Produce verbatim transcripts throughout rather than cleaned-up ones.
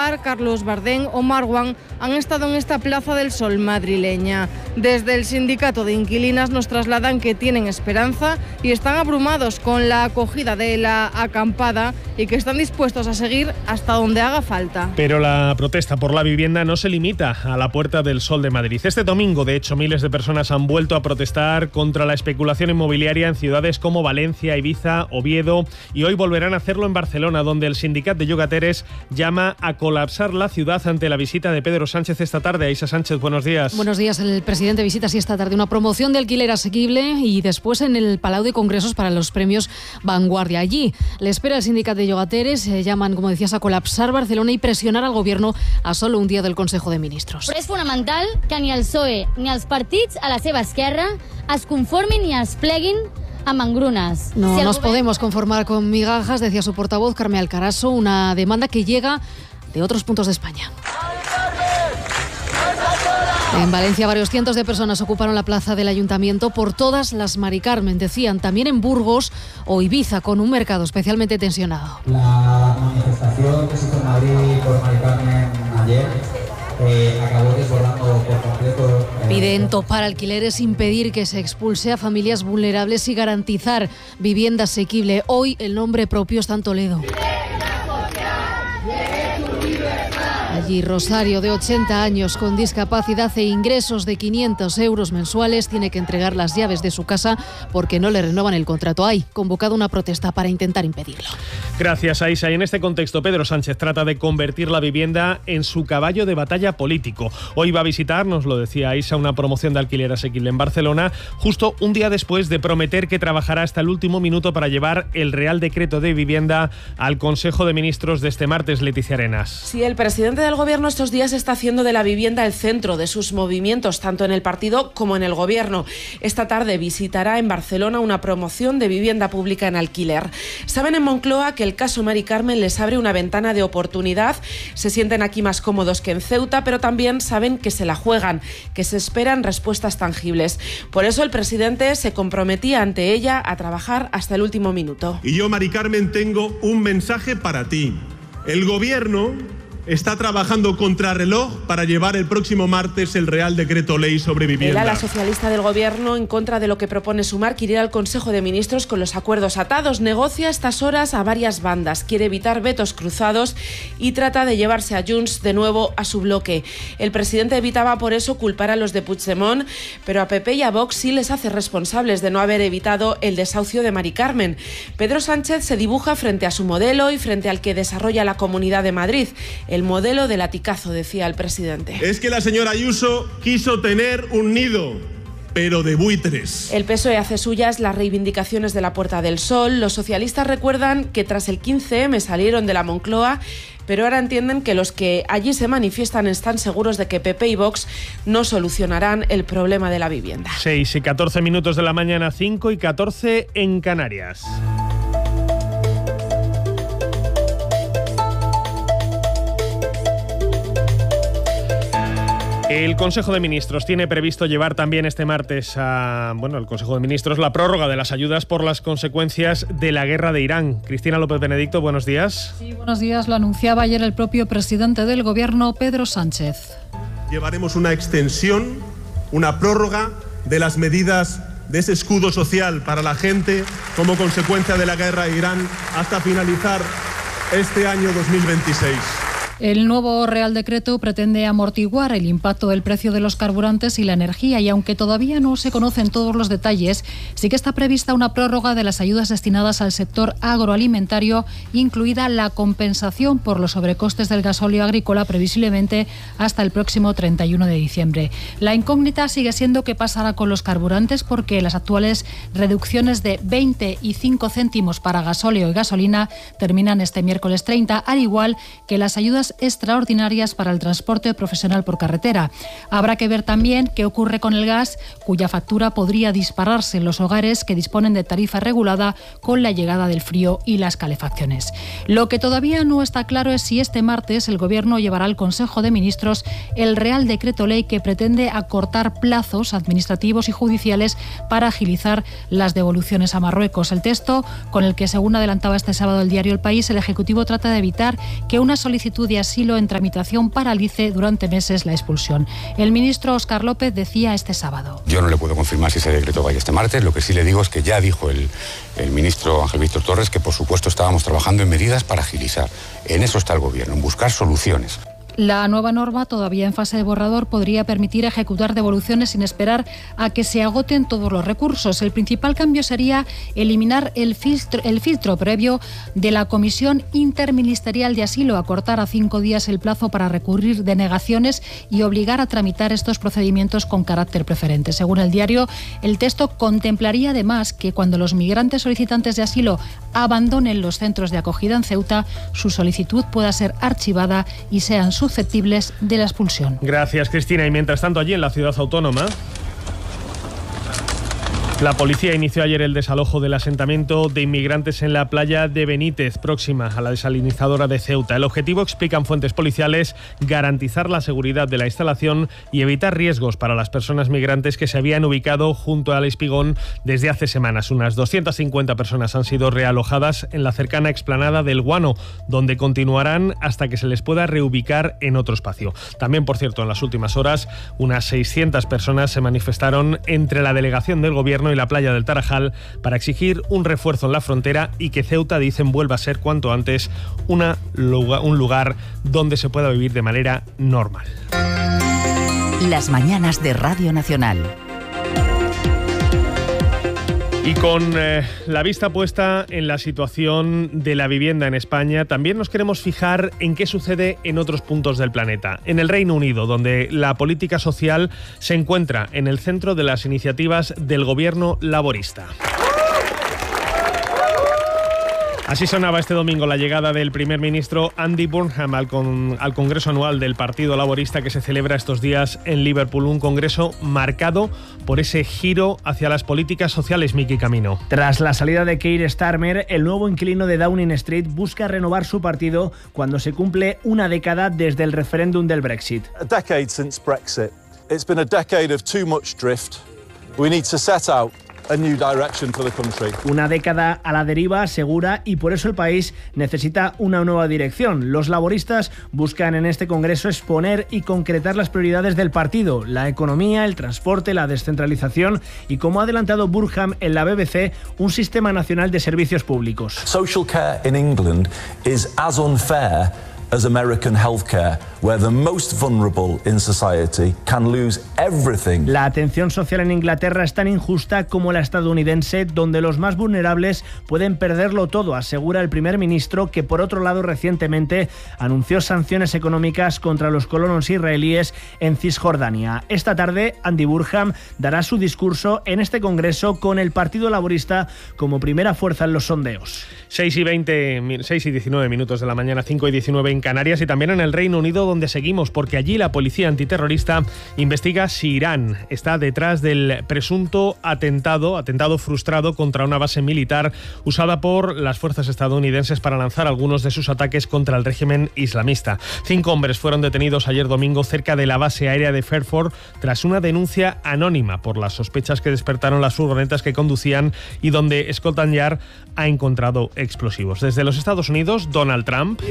Almodóvar, Carlos Bardén o Marwan han estado en esta Plaza del Sol madrileña. Desde el sindicato de inquilinas nos trasladan que tienen esperanza y están abrumados con la acogida de la acampada y que están dispuestos a seguir hasta donde haga falta. Pero la protesta por la vivienda no se limita a la Puerta del Sol de Madrid. Este domingo, de hecho, miles de personas han vuelto a protestar contra la especulación inmobiliaria en ciudades como Valencia, Ibiza, Oviedo, y hoy volverán a hacerlo en Barcelona, donde el sindicat de llogateres llama a colapsar la ciudad ante la visita de Pedro Sánchez esta tarde. Aisha Sánchez, buenos días. Buenos días. El presidente visita así esta tarde una promoción de alquiler asequible y después en el Palau de Congresos para los premios Vanguardia. Allí le espera el sindicat de llogateres, eh, llaman, como decías, a colapsar Barcelona y presionar al gobierno a solo un día del Consejo de Ministros. Però és fonamental que ni el P S O E ni els partits a la seva esquerra es conformin ni es pleguin amb engrunes. No si nos govern... podemos conformar con migajas, decía su portavoz Carme Alcaraso, una demanda que llega de otros puntos de España. En Valencia varios cientos de personas ocuparon la plaza del Ayuntamiento por todas las Mari Carmen, decían, también en Burgos o Ibiza, con un mercado especialmente tensionado. La manifestación que se hizo en Madrid por Mari Carmen ayer eh, acabó desbordando por completo. Eh, Piden topar alquileres, impedir que se expulse a familias vulnerables y garantizar vivienda asequible. Hoy el nombre propio está en Toledo. Allí Rosario, de ochenta años, con discapacidad e ingresos de quinientos euros mensuales, tiene que entregar las llaves de su casa porque no le renuevan el contrato. Hay convocado una protesta para intentar impedirlo. Gracias, Aisha. Y en este contexto, Pedro Sánchez trata de convertir la vivienda en su caballo de batalla político. Hoy va a visitar, nos lo decía Aisha, una promoción de alquiler asequible en Barcelona, justo un día después de prometer que trabajará hasta el último minuto para llevar el Real Decreto de Vivienda al Consejo de Ministros de este martes. Leticia Arenas. Sí, el presidente del Gobierno estos días está haciendo de la vivienda el centro de sus movimientos, tanto en el partido como en el Gobierno. Esta tarde visitará en Barcelona una promoción de vivienda pública en alquiler. Saben en Moncloa que el caso Mari Carmen les abre una ventana de oportunidad. Se sienten aquí más cómodos que en Ceuta, pero también saben que se la juegan, que se esperan respuestas tangibles. Por eso el presidente se comprometía ante ella a trabajar hasta el último minuto. Y yo, Mari Carmen, tengo un mensaje para ti. El Gobierno está trabajando contrarreloj para llevar el próximo martes el Real Decreto Ley sobre vivienda. Era la socialista del Gobierno, en contra de lo que propone Sumar, quiere ir al Consejo de Ministros con los acuerdos atados. Negocia a estas horas a varias bandas, quiere evitar vetos cruzados y trata de llevarse a Junts de nuevo a su bloque. El presidente evitaba por eso culpar a los de Puigdemont, pero a P P y a Vox sí les hace responsables de no haber evitado el desahucio de Mari Carmen. Pedro Sánchez se dibuja frente a su modelo y frente al que desarrolla la Comunidad de Madrid. El modelo de latigazo, decía el presidente. Es que la señora Ayuso quiso tener un nido, pero de buitres. El P S O E hace suyas las reivindicaciones de la Puerta del Sol. Los socialistas recuerdan que tras el quince eme salieron de la Moncloa, pero ahora entienden que los que allí se manifiestan están seguros de que P P y Vox no solucionarán el problema de la vivienda. seis y catorce minutos de la mañana, cinco y catorce en Canarias. El Consejo de Ministros tiene previsto llevar también este martes a, bueno, el Consejo de Ministros la prórroga de las ayudas por las consecuencias de la guerra de Irán. Cristina López Benedicto, buenos días. Sí, buenos días. Lo anunciaba ayer el propio presidente del Gobierno, Pedro Sánchez. Llevaremos una extensión, una prórroga de las medidas de ese escudo social para la gente como consecuencia de la guerra de Irán hasta finalizar este año dos mil veintiséis. El nuevo Real Decreto pretende amortiguar el impacto del precio de los carburantes y la energía y aunque todavía no se conocen todos los detalles, sí que está prevista una prórroga de las ayudas destinadas al sector agroalimentario, incluida la compensación por los sobrecostes del gasóleo agrícola, previsiblemente hasta el próximo treinta y uno de diciembre. La incógnita sigue siendo qué pasará con los carburantes porque las actuales reducciones de veinte y cinco céntimos para gasóleo y gasolina terminan este miércoles treinta, al igual que las ayudas extraordinarias para el transporte profesional por carretera. Habrá que ver también qué ocurre con el gas, cuya factura podría dispararse en los hogares que disponen de tarifa regulada con la llegada del frío y las calefacciones. Lo que todavía no está claro es si este martes el Gobierno llevará al Consejo de Ministros el Real Decreto Ley que pretende acortar plazos administrativos y judiciales para agilizar las devoluciones a Marruecos. El texto, con el que, según adelantaba este sábado el diario El País, el Ejecutivo trata de evitar que una solicitud de asilo en tramitación paralice durante meses la expulsión. El ministro Óscar López decía este sábado: yo no le puedo confirmar si ese decreto vaya este martes. Lo que sí le digo es que ya dijo el, el ministro Ángel Víctor Torres que por supuesto estábamos trabajando en medidas para agilizar. En eso está el gobierno, en buscar soluciones. La nueva norma, todavía en fase de borrador, podría permitir ejecutar devoluciones sin esperar a que se agoten todos los recursos. El principal cambio sería eliminar el filtro, el filtro previo de la Comisión Interministerial de Asilo, acortar a cinco días el plazo para recurrir denegaciones y obligar a tramitar estos procedimientos con carácter preferente. Según el diario, el texto contemplaría además que cuando los migrantes solicitantes de asilo abandonen los centros de acogida en Ceuta, su solicitud pueda ser archivada y sean susceptibles de la expulsión. Gracias, Cristina. Y mientras tanto, allí en la ciudad autónoma, la policía inició ayer el desalojo del asentamiento de inmigrantes en la playa de Benítez, próxima a la desalinizadora de Ceuta. El objetivo, explican fuentes policiales, garantizar la seguridad de la instalación y evitar riesgos para las personas migrantes que se habían ubicado junto al espigón desde hace semanas. Unas doscientas cincuenta personas han sido realojadas en la cercana explanada del Guano, donde continuarán hasta que se les pueda reubicar en otro espacio. También, por cierto, en las últimas horas, unas seiscientas personas se manifestaron entre la delegación del Gobierno y la playa del Tarajal para exigir un refuerzo en la frontera y que Ceuta, dicen, vuelva a ser cuanto antes una, un lugar donde se pueda vivir de manera normal. Las mañanas de Radio Nacional. Y con eh, la vista puesta en la situación de la vivienda en España, también nos queremos fijar en qué sucede en otros puntos del planeta. En el Reino Unido, donde la política social se encuentra en el centro de las iniciativas del gobierno laborista. Así sonaba este domingo la llegada del primer ministro Andy Burnham al, con, al Congreso Anual del Partido Laborista que se celebra estos días en Liverpool. Un congreso marcado por ese giro hacia las políticas sociales, Miki Camino. Tras la salida de Keir Starmer, el nuevo inquilino de Downing Street busca renovar su partido cuando se cumple una década desde el referéndum del Brexit. A decade since Brexit. It's been a decade of too much drift. We need to set out a new direction for the country. Una década a la deriva, segura, y por eso el país necesita una nueva dirección. Los laboristas buscan en este congreso exponer y concretar las prioridades del partido, la economía, el transporte, la descentralización y, como ha adelantado Burnham en la B B C, un sistema nacional de servicios públicos. Social care in England is as unfair as American healthcare, where the most vulnerable in society can lose everything. La atención social en Inglaterra es tan injusta como la estadounidense, donde los más vulnerables pueden perderlo todo, asegura el primer ministro, que por otro lado recientemente anunció sanciones económicas contra los colonos israelíes en Cisjordania. Esta tarde, Andy Burnham dará su discurso en este congreso con el Partido Laborista como primera fuerza en los sondeos. seis y veinte, seis y diecinueve minutos de la mañana, cinco y diecinueve en Canarias, y también en el Reino Unido, donde seguimos, porque allí la policía antiterrorista investiga si Irán está detrás del presunto atentado, atentado frustrado contra una base militar usada por las fuerzas estadounidenses para lanzar algunos de sus ataques contra el régimen islamista. Cinco hombres fueron detenidos ayer domingo cerca de la base aérea de Fairford tras una denuncia anónima por las sospechas que despertaron las furgonetas que conducían y donde Scotland Yard ha encontrado explosivos. Desde los Estados Unidos, Donald Trump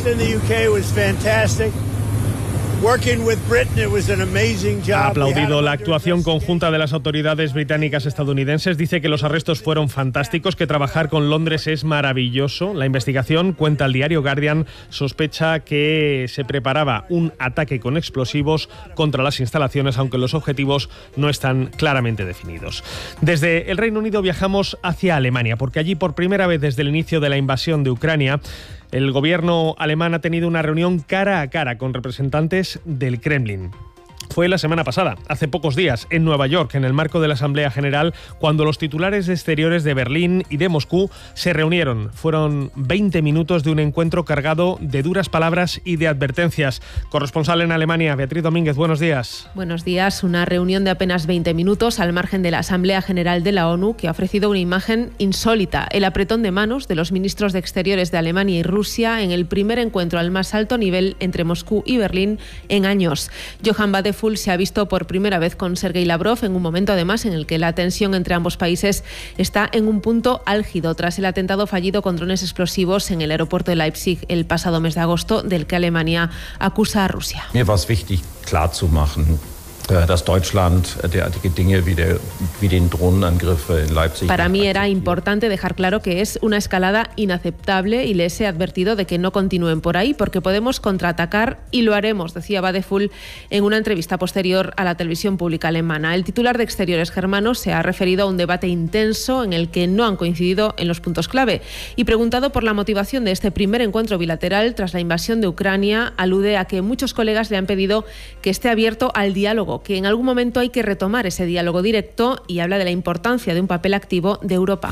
ha aplaudido la actuación conjunta de las autoridades británicas estadounidenses. Dice que los arrestos fueron fantásticos, que trabajar con Londres es maravilloso. La investigación, cuenta el diario Guardian, sospecha que se preparaba un ataque con explosivos contra las instalaciones, aunque los objetivos no están claramente definidos. Desde el Reino Unido viajamos hacia Alemania, porque allí, por primera vez desde el inicio de la invasión de Ucrania, el gobierno alemán ha tenido una reunión cara a cara con representantes del Kremlin. Fue la semana pasada, hace pocos días, en Nueva York, en el marco de la Asamblea General, cuando los titulares de exteriores de Berlín y de Moscú se reunieron. Fueron veinte minutos de un encuentro cargado de duras palabras y de advertencias. Corresponsal en Alemania, Beatriz Domínguez, buenos días. Buenos días. Una reunión de apenas veinte minutos al margen de la Asamblea General de la ONU, que ha ofrecido una imagen insólita: el apretón de manos de los ministros de Exteriores de Alemania y Rusia en el primer encuentro al más alto nivel entre Moscú y Berlín en años. Johann Vadeford, Badeful se ha visto por primera vez con Sergei Lavrov en un momento además en el que la tensión entre ambos países está en un punto álgido tras el atentado fallido con drones explosivos en el aeropuerto de Leipzig el pasado mes de agosto, del que Alemania acusa a Rusia. Mir war es wichtig, klar zu machen, dass Deutschland derartige Dinge wie, der, wie den Drohnenangriff in Leipzig. Para mí era importante dejar claro que es una escalada inaceptable y les he advertido de que no continúen por ahí porque podemos contraatacar y lo haremos, decía Badeful en una entrevista posterior a la televisión pública alemana. El titular de Exteriores germano se ha referido a un debate intenso en el que no han coincidido en los puntos clave y, preguntado por la motivación de este primer encuentro bilateral tras la invasión de Ucrania, alude a que muchos colegas le han pedido que esté abierto al diálogo, que en algún momento hay que retomar ese diálogo directo y habla de la importancia de un papel activo de Europa.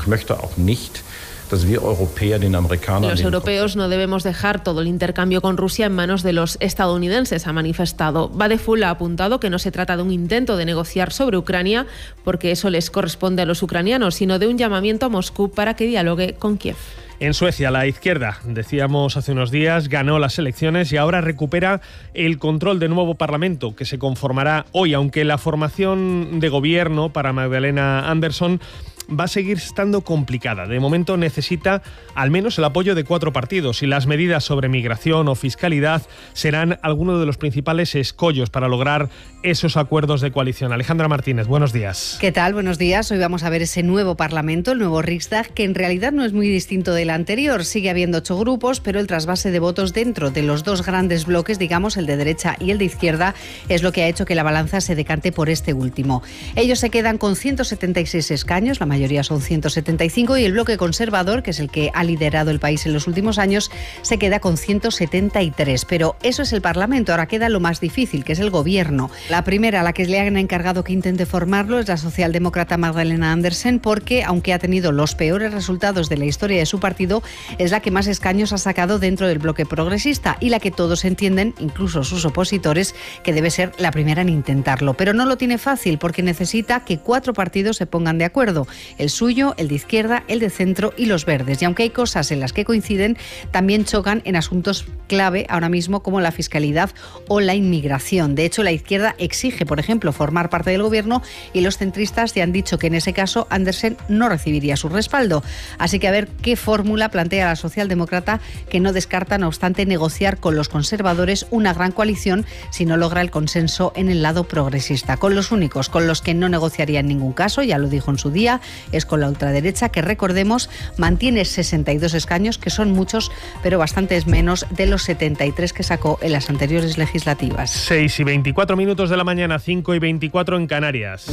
Los europeos no debemos dejar todo el intercambio con Rusia en manos de los estadounidenses, ha manifestado. Badeful ha apuntado que no se trata de un intento de negociar sobre Ucrania, porque eso les corresponde a los ucranianos, sino de un llamamiento a Moscú para que dialogue con Kiev. En Suecia, la izquierda, decíamos hace unos días, ganó las elecciones y ahora recupera el control del nuevo Parlamento, que se conformará hoy, aunque la formación de gobierno para Magdalena Andersson va a seguir estando complicada. De momento necesita al menos el apoyo de cuatro partidos y las medidas sobre migración o fiscalidad serán algunos de los principales escollos para lograr esos acuerdos de coalición. Alejandra Martínez, buenos días. ¿Qué tal? Buenos días. Hoy vamos a ver ese nuevo Parlamento, el nuevo Riksdag, que en realidad no es muy distinto del anterior. Sigue habiendo ocho grupos, pero el trasvase de votos dentro de los dos grandes bloques, digamos, el de derecha y el de izquierda, es lo que ha hecho que la balanza se decante por este último. Ellos se quedan con ciento setenta y seis escaños, la mayoría son ciento setenta y cinco, y el bloque conservador, que es el que ha liderado el país en los últimos años, se queda con ciento setenta y tres. Pero eso es el Parlamento. Ahora queda lo más difícil, que es el gobierno. La primera a la que le han encargado que intente formarlo es la socialdemócrata Magdalena Andersson, porque aunque ha tenido los peores resultados de la historia de su partido, es la que más escaños ha sacado dentro del bloque progresista y la que todos entienden, incluso sus opositores, que debe ser la primera en intentarlo. Pero no lo tiene fácil porque necesita que cuatro partidos se pongan de acuerdo. El suyo, el de izquierda, el de centro y los verdes. Y aunque hay cosas en las que coinciden, también chocan en asuntos clave ahora mismo como la fiscalidad o la inmigración. De hecho, la izquierda exige, por ejemplo, formar parte del gobierno y los centristas ya han dicho que en ese caso Andersson no recibiría su respaldo. Así que a ver qué fórmula plantea la socialdemócrata, que no descarta, no obstante, negociar con los conservadores una gran coalición si no logra el consenso en el lado progresista. Con los únicos con los que no negociaría en ningún caso, ya lo dijo en su día, es con la ultraderecha, que recordemos mantiene sesenta y dos escaños, que son muchos, pero bastantes menos de los setenta y tres que sacó en las anteriores legislativas. seis y veinticuatro minutos de la mañana, cinco y veinticuatro en Canarias.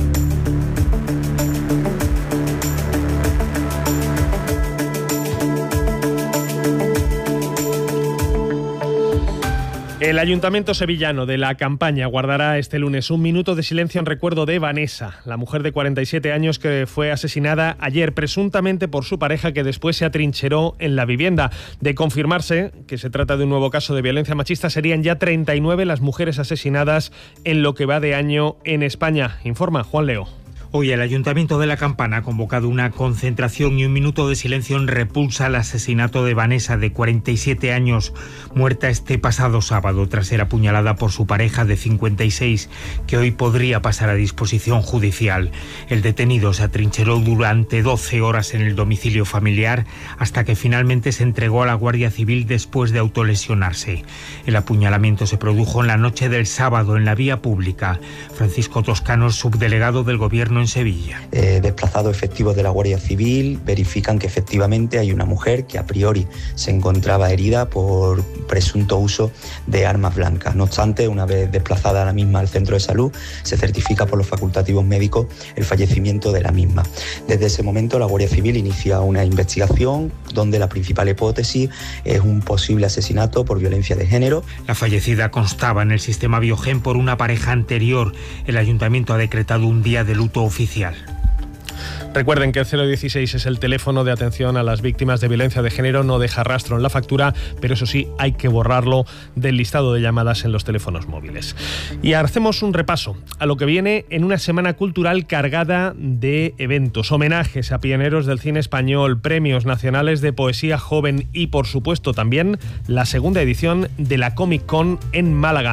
El Ayuntamiento sevillano de La Campaña guardará este lunes un minuto de silencio en recuerdo de Vanessa, la mujer de cuarenta y siete años que fue asesinada ayer presuntamente por su pareja, que después se atrincheró en la vivienda. De confirmarse que se trata de un nuevo caso de violencia machista, serían ya treinta y nueve las mujeres asesinadas en lo que va de año en España. Informa Juan Leo. Hoy el Ayuntamiento de La Campana ha convocado una concentración y un minuto de silencio en repulsa al asesinato de Vanessa, de cuarenta y siete años, muerta este pasado sábado tras ser apuñalada por su pareja de cincuenta y seis, que hoy podría pasar a disposición judicial. El detenido se atrincheró durante doce horas en el domicilio familiar hasta que finalmente se entregó a la Guardia Civil después de autolesionarse. El apuñalamiento se produjo en la noche del sábado en la vía pública. Francisco Toscano, subdelegado del Gobierno en Sevilla. Eh, desplazados efectivos de la Guardia Civil verifican que efectivamente hay una mujer que a priori se encontraba herida por presunto uso de armas blancas. No obstante, una vez desplazada la misma al centro de salud, se certifica por los facultativos médicos el fallecimiento de la misma. Desde ese momento, la Guardia Civil inicia una investigación donde la principal hipótesis es un posible asesinato por violencia de género. La fallecida constaba en el sistema Biogen por una pareja anterior. El Ayuntamiento ha decretado un día de luto oficial. Recuerden que el cero dieciséis es el teléfono de atención a las víctimas de violencia de género. No deja rastro en la factura, pero eso sí, hay que borrarlo del listado de llamadas en los teléfonos móviles. Y hacemos un repaso a lo que viene en una semana cultural cargada de eventos, homenajes a pioneros del cine español, premios nacionales de poesía joven y, por supuesto, también la segunda edición de la Comic Con en Málaga.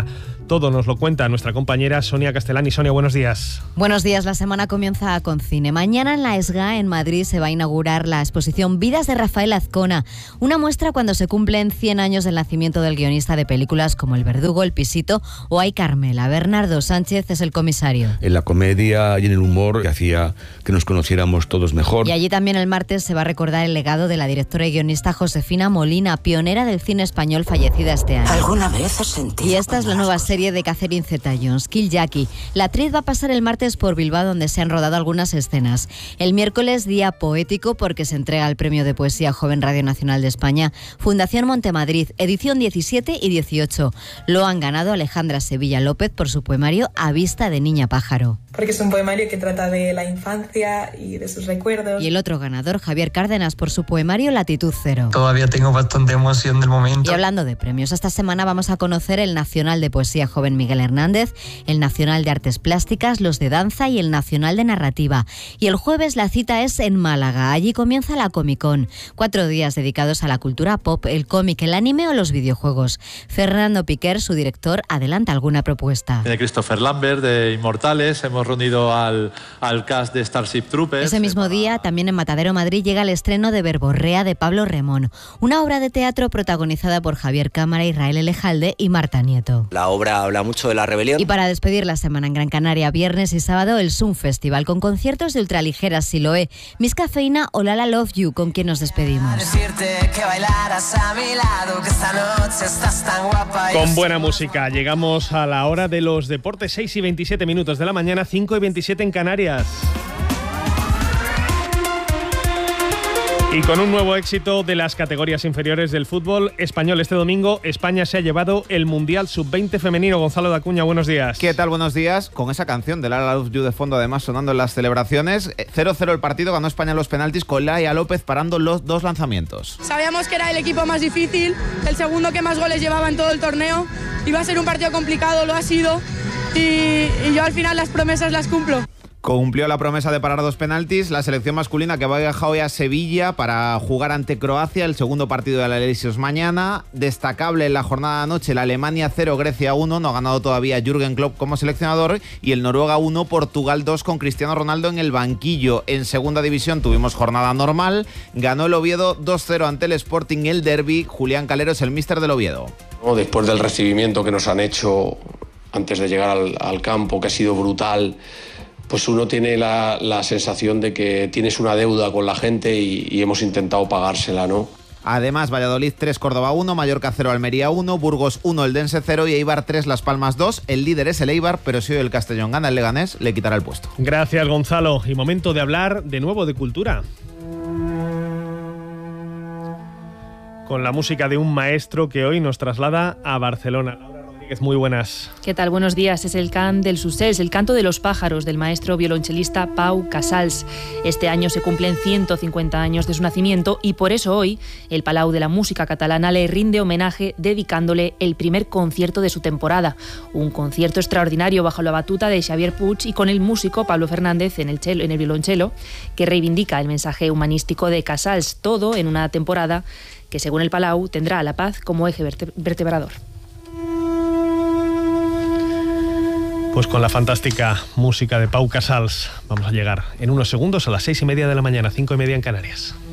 Todo nos lo cuenta nuestra compañera Sonia Castellani. Sonia, buenos días. Buenos días. La semana comienza con cine. Mañana en la ESGA, en Madrid, se va a inaugurar la exposición Vidas de Rafael Azcona, una muestra cuando se cumplen cien años del nacimiento del guionista de películas como El Verdugo, El Pisito o Ay Carmela. Bernardo Sánchez es el comisario. En la comedia y en el humor que hacía que nos conociéramos todos mejor. Y allí también el martes se va a recordar el legado de la directora y guionista Josefina Molina, pionera del cine español, fallecida este año. ¿Alguna vez has sentido? Y esta es la nueva serie de Catherine Zeta-Jones, Kill Jackie. La actriz va a pasar el martes por Bilbao, donde se han rodado algunas escenas. El miércoles, día poético, porque se entrega el Premio de Poesía Joven Radio Nacional de España, Fundación Montemadrid, edición diecisiete y dieciocho. Lo han ganado Alejandra Sevilla López por su poemario A vista de niña pájaro. Porque es un poemario que trata de la infancia y de sus recuerdos. Y el otro ganador, Javier Cárdenas, por su poemario Latitud Cero. Todavía tengo bastante emoción del momento. Y hablando de premios, esta semana vamos a conocer el Nacional de Poesía Joven Miguel Hernández, el Nacional de Artes Plásticas, los de Danza y el Nacional de Narrativa. Y el jueves la cita es en Málaga. Allí comienza la Comic Con. Cuatro días dedicados a la cultura pop, el cómic, el anime o los videojuegos. Fernando Piquer, su director, adelanta alguna propuesta. De Christopher Lambert, de Inmortales, hemos reunido al, al cast de Starship Troopers. Ese mismo día, también en Matadero, Madrid, llega el estreno de Verborrea de Pablo Remón, una obra de teatro protagonizada por Javier Cámara, Israel Elejalde y Marta Nieto. La obra habla mucho de la rebelión. Y para despedir la semana en Gran Canaria, viernes y sábado, el Zoom Festival, con conciertos de ultraligeras Siloé, Miss Cafeína o Lala Love You, con quien nos despedimos. Con buena música, llegamos a la hora de los deportes, seis y veintisiete minutos de la mañana, cinco y veintisiete en Canarias. Y con un nuevo éxito de las categorías inferiores del fútbol español este domingo, España se ha llevado el Mundial sub veinte femenino. Gonzalo Dacuña, buenos días. ¿Qué tal? Buenos días. Con esa canción de Lara Love You de fondo, además sonando en las celebraciones. cero cero el partido, ganó España los penaltis con Laia López parando los dos lanzamientos. Sabíamos que era el equipo más difícil, el segundo que más goles llevaba en todo el torneo. Iba a ser un partido complicado, lo ha sido. Y, y yo al final las promesas las cumplo. Cumplió la promesa de parar dos penaltis. La selección masculina que va a viajar hoy a Sevilla para jugar ante Croacia, el segundo partido de la Elíseos mañana. Destacable en la jornada de anoche, la Alemania cero, Grecia uno. No ha ganado todavía Jürgen Klopp como seleccionador. Y el Noruega uno, Portugal dos, con Cristiano Ronaldo en el banquillo. En segunda división tuvimos jornada normal. Ganó el Oviedo dos cero ante el Sporting, el derbi. Julián Calero es el míster del Oviedo. Después del recibimiento que nos han hecho antes de llegar al, al campo, que ha sido brutal, pues uno tiene la, la sensación de que tienes una deuda con la gente y, y hemos intentado pagársela, ¿no? Además, Valladolid tres, Córdoba uno, Mallorca cero, Almería uno, Burgos uno, Eldense cero y Eibar tres, Las Palmas dos. El líder es el Eibar, pero si hoy el Castellón gana el Leganés, le quitará el puesto. Gracias, Gonzalo. Y momento de hablar de nuevo de cultura. Con la música de un maestro que hoy nos traslada a Barcelona. Muy buenas. ¿Qué tal? Buenos días. Es el cant dels ocells, el canto de los pájaros del maestro violonchelista Pau Casals. Este año se cumplen ciento cincuenta años de su nacimiento y por eso hoy el Palau de la Música Catalana le rinde homenaje dedicándole el primer concierto de su temporada. Un concierto extraordinario bajo la batuta de Xavier Puig y con el músico Pablo Fernández en el, chelo, en el violonchelo, que reivindica el mensaje humanístico de Casals. Todo en una temporada que, según el Palau, tendrá la paz como eje vertebrador. Pues con la fantástica música de Pau Casals vamos a llegar en unos segundos a las seis y media de la mañana, cinco y media en Canarias.